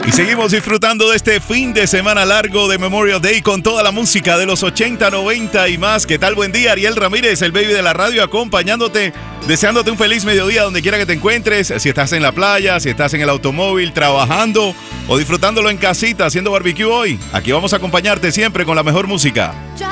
Y seguimos disfrutando de este fin de semana largo de Memorial Day con toda la música de los 80, 90 y más. ¿Qué tal? Buen día, Ariel Ramírez, el baby de la radio, acompañándote, deseándote un feliz mediodía donde quiera que te encuentres. Si estás en la playa, si estás en el automóvil, trabajando o disfrutándolo en casita, haciendo barbecue hoy. Aquí vamos a acompañarte siempre con la mejor música.